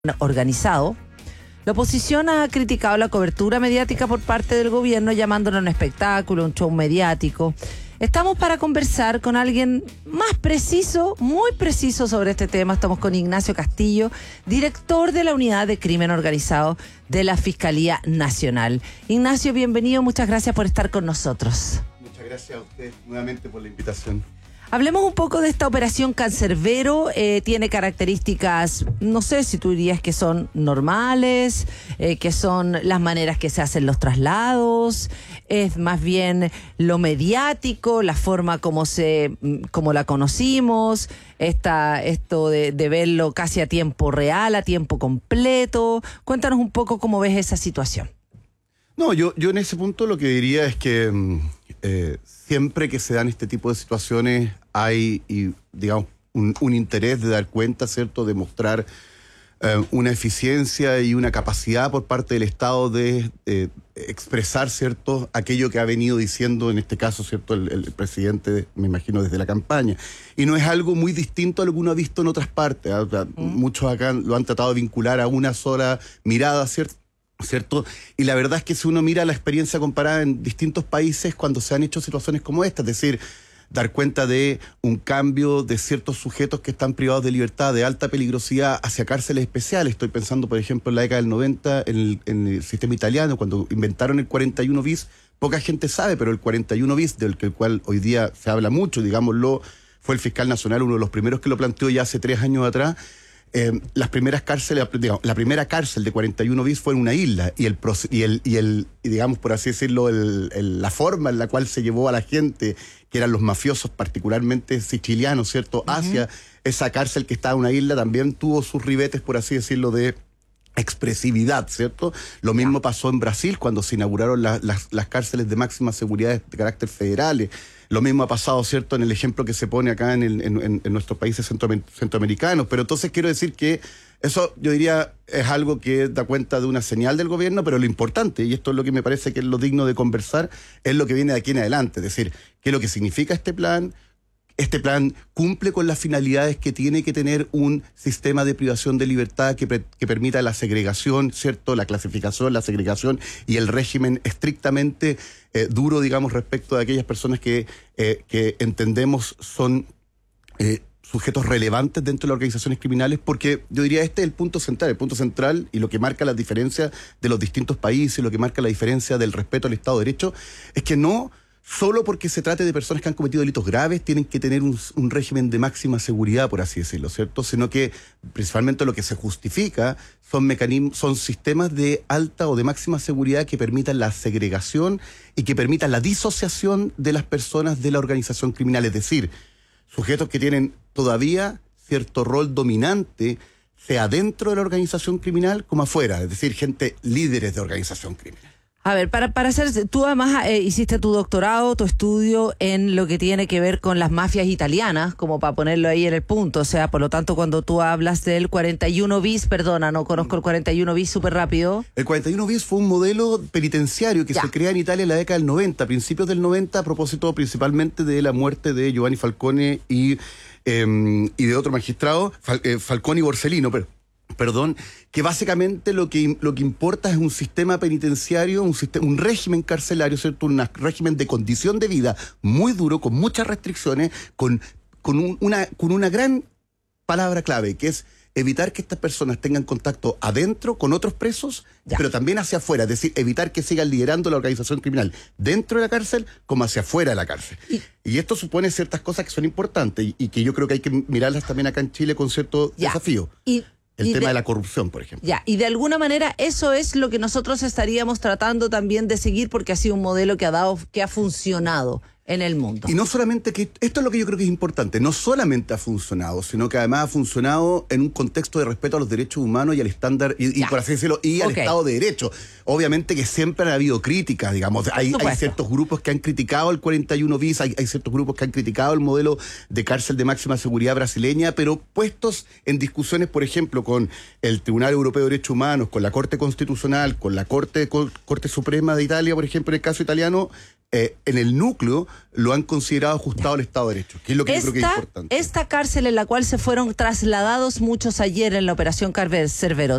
organizado. La oposición ha criticado la cobertura mediática por parte del gobierno, llamándolo un espectáculo, un show mediático. Estamos para conversar con alguien más preciso, muy preciso sobre este tema. Estamos con Ignacio Castillo, director de la Unidad de Crimen Organizado de la Fiscalía Nacional. Ignacio, bienvenido, muchas gracias por estar con nosotros. Muchas gracias a usted nuevamente por la invitación. Hablemos un poco de esta operación Cancerbero. Tiene características, no sé si tú dirías que son normales, que son las maneras que se hacen los traslados, es más bien lo mediático, la forma como la conocimos, esto de verlo casi a tiempo real, a tiempo completo. Cuéntanos un poco cómo ves esa situación. No, yo en ese punto lo que diría es que siempre que se dan este tipo de situaciones hay, digamos, un interés de dar cuenta, ¿cierto?, de mostrar una eficiencia y una capacidad por parte del Estado de expresar, ¿cierto?, aquello que ha venido diciendo, en este caso, ¿cierto?, el presidente, me imagino, desde la campaña. Y no es algo muy distinto a lo que uno ha visto en otras partes. O sea, muchos acá lo han tratado de vincular a una sola mirada, ¿cierto? Y la verdad es que si uno mira la experiencia comparada en distintos países cuando se han hecho situaciones como esta, es decir, dar cuenta de un cambio de ciertos sujetos que están privados de libertad de alta peligrosidad hacia cárceles especiales. Estoy pensando, por ejemplo, en la década del 90, en el sistema italiano, cuando inventaron el 41 bis, poca gente sabe, pero el 41 bis, del cual hoy día se habla mucho, digámoslo, fue el fiscal nacional, uno de los primeros que lo planteó ya hace 3 años atrás. Las primeras cárceles, digamos, la primera cárcel de 41 bis fue en una isla y digamos, por así decirlo, la forma en la cual se llevó a la gente, que eran los mafiosos, particularmente sicilianos, ¿cierto?, hacia esa cárcel que estaba en una isla, también tuvo sus ribetes, por así decirlo, de expresividad, ¿cierto? Lo mismo pasó en Brasil cuando se inauguraron las cárceles de máxima seguridad de carácter federales. Lo mismo ha pasado, ¿cierto?, en el ejemplo que se pone acá en nuestros países centroamericanos. Pero entonces quiero decir que eso, yo diría, es algo que da cuenta de una señal del gobierno, pero lo importante, y esto es lo que me parece que es lo digno de conversar, es lo que viene de aquí en adelante. Es decir, qué es lo que significa este plan. Este plan cumple con las finalidades que tiene que tener un sistema de privación de libertad que permita la segregación, ¿cierto?, la clasificación, la segregación y el régimen estrictamente duro, digamos, respecto de aquellas personas que entendemos son sujetos relevantes dentro de las organizaciones criminales, porque yo diría este es el punto central y lo que marca la diferencia de los distintos países, lo que marca la diferencia del respeto al Estado de Derecho, es que no solo porque se trate de personas que han cometido delitos graves tienen que tener un régimen de máxima seguridad, por así decirlo, ¿cierto? Sino que principalmente lo que se justifica son sistemas de alta o de máxima seguridad que permitan la segregación y que permitan la disociación de las personas de la organización criminal. Es decir, sujetos que tienen todavía cierto rol dominante, sea dentro de la organización criminal como afuera. Es decir, gente líderes de organización criminal. A ver, para hacer, tú además hiciste tu doctorado, tu estudio en lo que tiene que ver con las mafias italianas, como para ponerlo ahí en el punto. O sea, por lo tanto, cuando tú hablas del 41 bis, perdona, no conozco el 41 bis súper rápido. El 41 bis fue un modelo penitenciario que se crea en Italia en la década del 90, principios del 90, a propósito principalmente de la muerte de Giovanni Falcone y de otro magistrado, Falcone y Borsellino, Perdón, que básicamente lo que importa es un sistema penitenciario, un régimen carcelario, ¿cierto? Un régimen de condición de vida muy duro, con muchas restricciones, con una gran palabra clave, que es evitar que estas personas tengan contacto adentro con otros presos, pero también hacia afuera, es decir, evitar que sigan liderando la organización criminal dentro de la cárcel como hacia afuera de la cárcel. Y esto supone ciertas cosas que son importantes y que yo creo que hay que mirarlas también acá en Chile con cierto desafío. El tema de la corrupción, por ejemplo. Y de alguna manera eso es lo que nosotros estaríamos tratando también de seguir, porque ha sido un modelo que ha funcionado en el mundo. Y no solamente que, esto es lo que yo creo que es importante, no solamente ha funcionado, sino que además ha funcionado en un contexto de respeto a los derechos humanos y al estándar, y por así decirlo, y al Estado de Derecho. Obviamente que siempre ha habido críticas, digamos, hay ciertos grupos que han criticado el 41 bis, hay ciertos grupos que han criticado el modelo de cárcel de máxima seguridad brasileña, pero puestos en discusiones, por ejemplo, con el Tribunal Europeo de Derechos Humanos, con la Corte Constitucional, con la Corte Suprema de Italia, por ejemplo, en el caso italiano, en el núcleo lo han considerado ajustado al Estado de Derecho, que es lo que yo creo que es importante. Esta cárcel en la cual se fueron trasladados muchos ayer en la operación Cerbero,